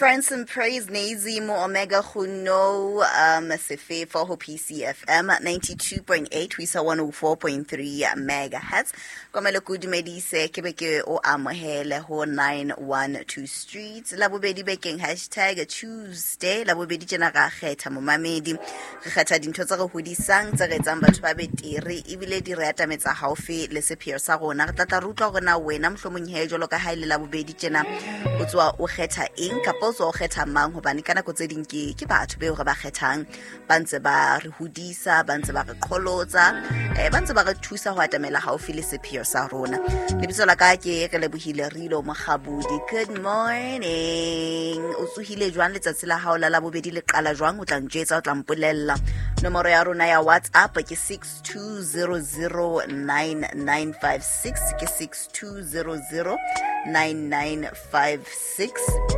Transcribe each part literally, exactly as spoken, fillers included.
Friends and Praise Nezimo Omega Huno um Sefefo ho P C F M ninety-two point eight we saw one oh four point three megahertz komele kudumedise ke beke o amohele ho nine one two streets la bobedi bekeng hashtag Tuesday la bobedi tjena ga kgetha momamedi re kgetha dintho tsa go hodisang tsa re tsang batho ba betere ebile di re atametsa haufi le sepheo sa rona re tla rutla gona wena mhlomong he jolo ka haile la bobedi tjena o tswa o kgetha eng ka o kgetha mang hobane kana go tse ding ke ke batho be re ba kgethang ba ntse ba re hodisa ba ntse ba re qholotsa eh ba ntse ba re thusa ho atamela haufi le sepheo sa rona le bitso la ka ke re lebohile Rilo Mogabudi. Good morning o tsuhile jwang letsatsi la hao la la bobedi le qala jwang o tla ntjetsa o tla mpolella nomoro ya rona ya WhatsApp ke six two zero zero nine nine five six ke six two zero zero nine nine five six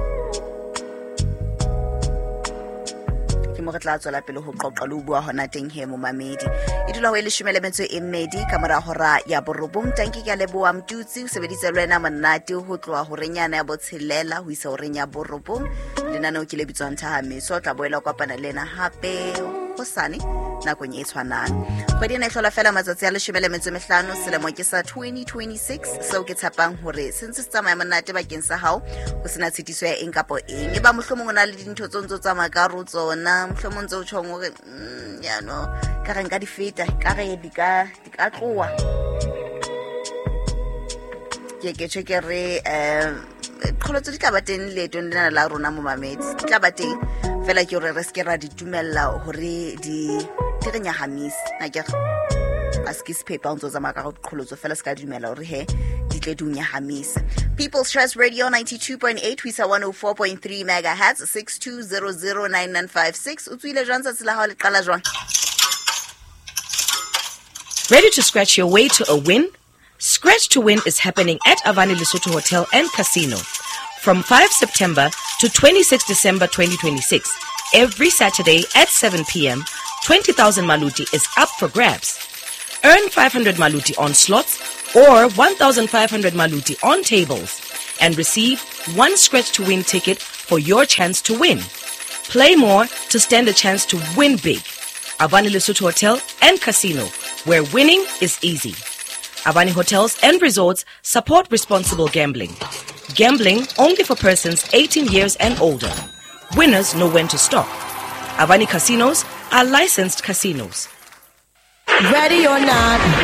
mo re tla tswela pele ho qoqa lo bua hona teng he mo mamedi e dula ho eleshimele metso e mmedi ka mora hora ya borobong tanki ka leboa mtutsi o sebeditse lwena monate ho tloa ho renyana ya botshelela ho isa ho renya borobong lenana o ke le bitswang Thahameso o tla boela kopana lena hape hosane nakong e tshwanang kgwedi ena e hlola fela matsatsi a leshimele metso mehlano selemo ke sa twenty twenty-six so ke tshapang hore sentse se tsamaya monate bakeng sa hao ho sena tshitiso ya eng kapo eng e ba mohlomong ona le dintho tsontso tsa makaro tsona mohlomong tse o tshong hore ya no ka re nka di feta ka re di ka di ka tloa ke ke che re eh kholotso di tla ba teng letong lena la rona mo mamedi di tla ba teng fela ke re re ske ra di tumella hore di di re nyahamisa na ke aski sepepa ontso tsa makaro kholotso fela ska dumela hore he di tle dunya hamisa. People's Trust Radio ninety-two point eight we sa one oh four point three megahertz six two zero zero nine nine five six o tswile jwang tsa tsela ha le qala jwang. Ready to scratch your way to a win? Scratch to Win is happening at Avani Lesotho Hotel and Casino from five September to twenty-sixth December twenty twenty-six. Every Saturday at seven p.m, twenty thousand maluti is up for grabs. Earn five hundred maluti on slots or one thousand five hundred maluti on tables and receive one Scratch to Win ticket for your chance to win. Play more to stand a chance to win big. Avani Lesotho Hotel and Casino, where winning is easy. Avani Hotels and Resorts support responsible gambling. Gambling only for persons eighteen years and older. Winners know when to stop. Avani Casinos are licensed casinos. Ready or not,